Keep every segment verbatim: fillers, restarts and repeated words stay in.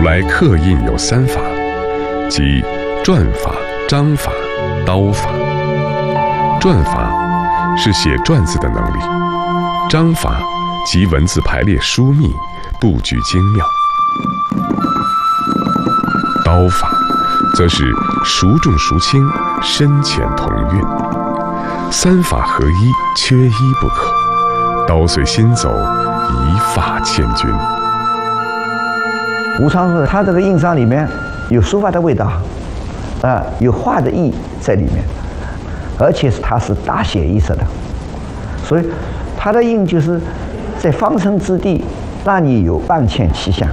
来刻印有三法，即篆法、章法、刀法。篆法是写篆字的能力，章法即文字排列疏密，布局精妙。刀法则是孰重孰轻，深浅同运。三法合一，缺一不可。刀随心走，一法千钧。 吴昌说，他这个印章里面有书法的味道，啊、呃，有画的意在里面，而且是它是大写意色的，所以他的印就是在方寸之地，让你有万千气象。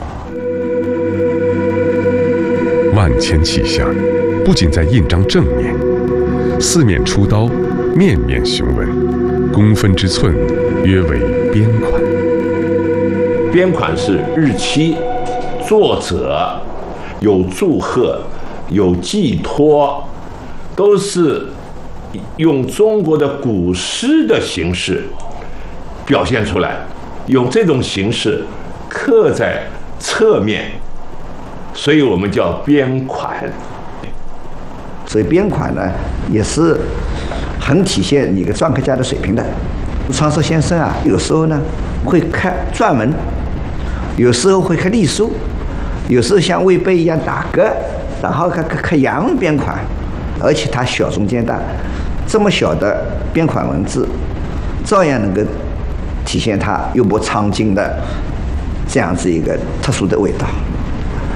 万千气象不仅在印章正面，四面出刀，面面雄文，公分之寸约为边款。 边款是日期、作者，有祝贺，有寄托，都是用中国的古诗的形式表现出来，用这种形式刻在侧面，所以我们叫边款。 所以边款呢，也是很体现你个篆刻家的水平的。吴昌硕先生啊，有时候呢会刻篆文，有时候会刻隶书，有时候像魏碑一样打格，然后刻刻刻洋边款，而且它小中见大，这么小的边款文字，照样能够体现它幽默苍劲的这样子一个特殊的味道。